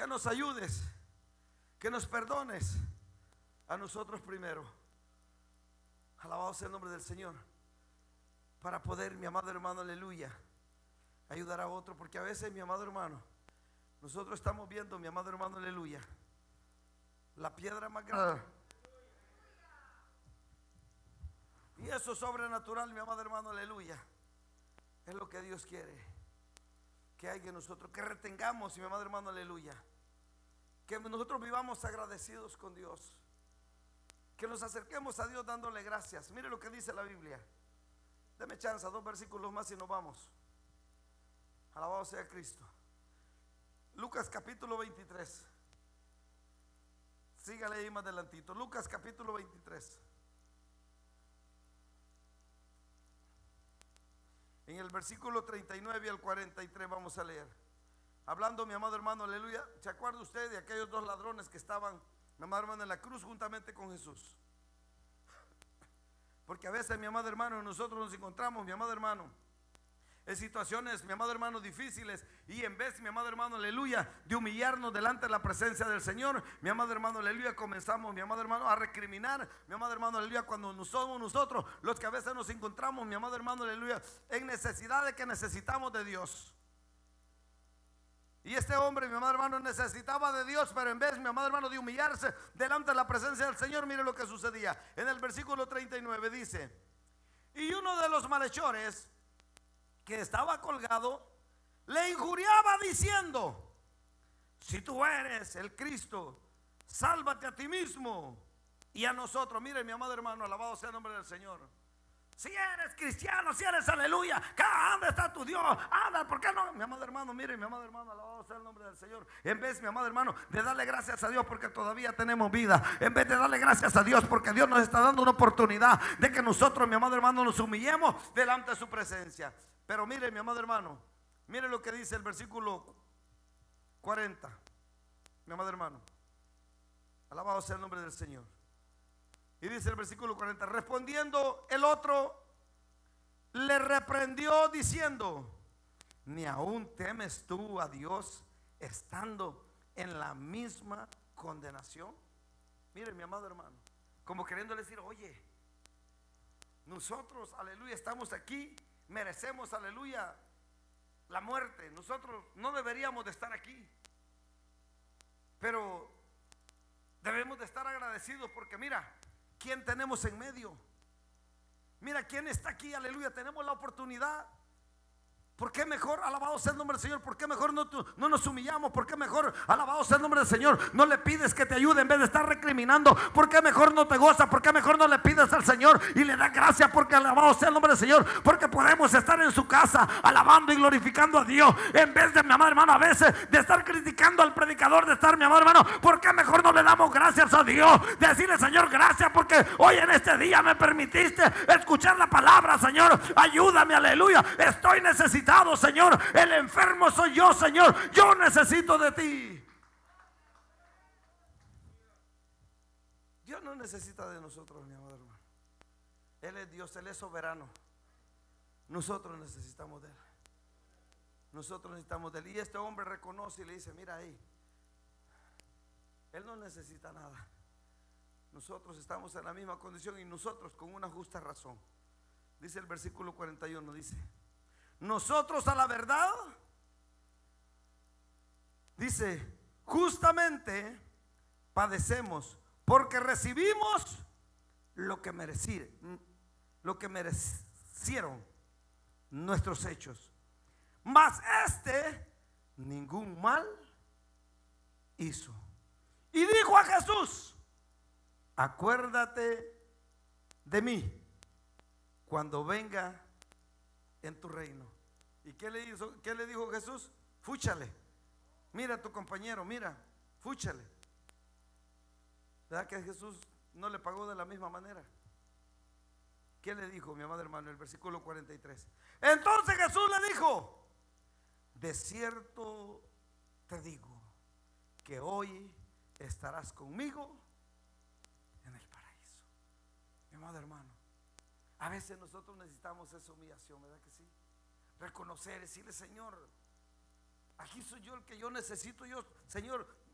que nos ayudes, que nos perdones a nosotros primero. Alabado sea el nombre del Señor. Para poder, mi amado hermano, aleluya, ayudar a otro. Porque a veces, mi amado hermano, nosotros estamos viendo, mi amado hermano, aleluya, la piedra más grande. Y eso sobrenatural, mi amado hermano, aleluya, es lo que Dios quiere que haya en nosotros, que retengamos, mi amado hermano, aleluya, que nosotros vivamos agradecidos con Dios, que nos acerquemos a Dios dándole gracias. Mire lo que dice la Biblia. Deme chance, 2 versículos más y nos vamos. Alabado sea Cristo. Lucas capítulo 23. Sígale ahí más adelantito. Lucas capítulo 23. En el versículo 39 al 43 vamos a leer. Hablando, mi amado hermano, aleluya. ¿Se acuerda usted de aquellos 2 ladrones que estaban, mi amado hermano, en la cruz juntamente con Jesús? Porque a veces, mi amado hermano, nosotros nos encontramos, mi amado hermano, en situaciones, mi amado hermano, difíciles. Y en vez, mi amado hermano, aleluya, de humillarnos delante de la presencia del Señor, mi amado hermano, aleluya, comenzamos, mi amado hermano, a recriminar, mi amado hermano, aleluya, cuando no somos nosotros los que a veces nos encontramos, mi amado hermano, aleluya, en necesidad de que necesitamos de Dios. Y este hombre, mi amado hermano, necesitaba de Dios, pero en vez, mi amado hermano, de humillarse delante de la presencia del Señor, mire lo que sucedía. En el versículo 39 dice: y uno de los malhechores que estaba colgado le injuriaba diciendo: si tú eres el Cristo, sálvate a ti mismo y a nosotros. Mire, mi amado hermano, alabado sea el nombre del Señor. Si eres cristiano, si eres aleluya, ¿dónde está tu Dios? Anda, ¿por qué no? Mi amado hermano, mire, mi amado hermano, alabado sea el nombre del Señor. En vez, mi amado hermano, de darle gracias a Dios porque todavía tenemos vida, en vez de darle gracias a Dios porque Dios nos está dando una oportunidad de que nosotros, mi amado hermano, nos humillemos delante de su presencia. Pero mire, mi amado hermano, mire lo que dice el versículo 40, mi amado hermano, alabado sea el nombre del Señor. Y dice el versículo 40: respondiendo el otro, le reprendió diciendo: ¿ni aún temes tú a Dios estando en la misma condenación? Mire, mi amado hermano, como queriendo decir: oye, nosotros, aleluya, estamos aquí, merecemos, aleluya, la muerte. Nosotros no deberíamos de estar aquí, pero debemos de estar agradecidos porque mira quién tenemos en medio. Mira quién está aquí, aleluya, tenemos la oportunidad. ¿Por qué mejor, alabado sea el nombre del Señor? ¿Por qué mejor no nos humillamos? ¿Por qué mejor, alabado sea el nombre del Señor, no le pides que te ayude en vez de estar recriminando? ¿Por qué mejor no te gozas? ¿Por qué mejor no le pides al Señor y le das gracias? Porque alabado sea el nombre del Señor, porque podemos estar en su casa alabando y glorificando a Dios, en vez de, mi amado hermano, a veces de estar criticando al predicador, de estar, mi amado hermano, ¿por qué mejor no le damos gracias a Dios? Decirle: Señor, gracias porque hoy en este día me permitiste escuchar la palabra. Señor, ayúdame, aleluya, estoy necesitado, Señor, el enfermo soy yo, Señor, yo necesito de ti. Dios no necesita de nosotros, mi amado hermano. Él es Dios, Él es soberano. Nosotros necesitamos de Él. Nosotros necesitamos de Él. Y este hombre reconoce y le dice: mira ahí, Él no necesita nada. Nosotros estamos en la misma condición y nosotros con una justa razón. Dice el versículo 41, dice: nosotros a la verdad, dice, justamente padecemos porque recibimos lo que merecieron nuestros hechos, mas este ningún mal hizo. Y dijo a Jesús: acuérdate de mí cuando venga en tu reino. ¿Y qué le hizo? ¿Qué le dijo Jesús? Fúchale. Mira a tu compañero, mira, fúchale. ¿Verdad que Jesús no le pagó de la misma manera? ¿Qué le dijo, mi amado hermano? El versículo 43. Entonces Jesús le dijo: de cierto te digo que hoy estarás conmigo en el paraíso. Mi amado hermano, a veces nosotros necesitamos esa humillación, ¿verdad que sí? Reconocer, decirle: Señor, Aquí soy yo el que yo necesito. Yo, Señor,